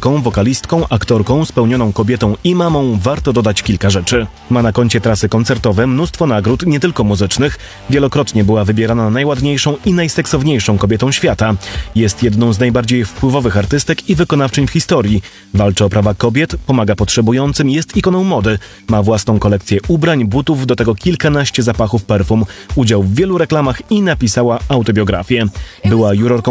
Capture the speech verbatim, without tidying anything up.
muzyką, wokalistką, aktorką, spełnioną kobietą i mamą, warto dodać kilka rzeczy. Ma na koncie trasy koncertowe, mnóstwo nagród, nie tylko muzycznych. Wielokrotnie była wybierana na najładniejszą i najseksowniejszą kobietą świata. Jest jedną z najbardziej wpływowych artystek i wykonawczyń w historii. Walczy o prawa kobiet, pomaga potrzebującym, jest ikoną mody. Ma własną kolekcję ubrań, butów, do tego kilkanaście zapachów perfum. Udział w wielu reklamach i napisała autobiografię. Była jurorką